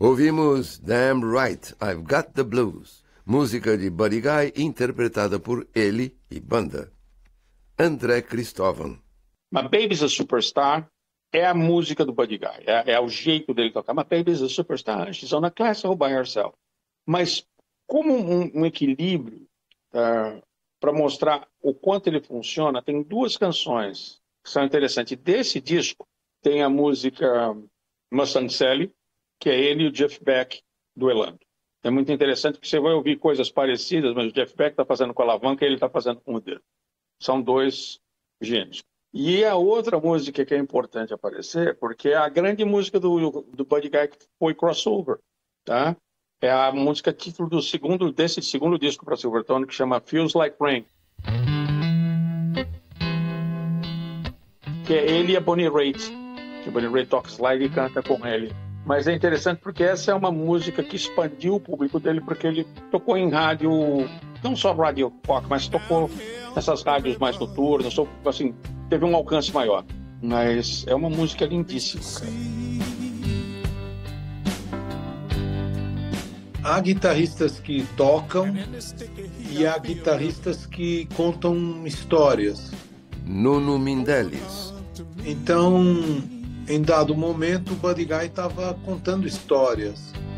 Ouvimos Damn Right, I've Got the Blues, música de Buddy Guy interpretada por ele e banda. André Cristóvão. My Baby's a Superstar é a música do Buddy Guy, é o jeito dele tocar. My Baby's a Superstar, she's on a class all by herself. Mas como um equilíbrio para mostrar o quanto ele funciona, tem duas canções que são interessantes. Desse disco tem a música Mustang Sally, que é ele e o Jeff Beck duelando. É muito interessante porque você vai ouvir coisas parecidas, mas o Jeff Beck está fazendo com a alavanca e ele está fazendo com o dedo. São dois gênios. E a outra música que é importante aparecer, porque é a grande música do Buddy Guy que foi crossover, tá? É a música título desse segundo disco para Silvertone, que chama Feels Like Rain. Que é ele e a Bonnie Raitt. Que a Bonnie Raitt toca slide e canta com ele. Mas é interessante porque essa é uma música que expandiu o público dele, porque ele tocou em rádio, não só rádio rock, mas tocou nessas rádios mais noturnas, assim, teve um alcance maior. Mas é uma música lindíssima, cara. Há guitarristas que tocam e há guitarristas que contam histórias. Nuno Mindeles. Então, em dado momento, o Buddy Guy estava contando histórias.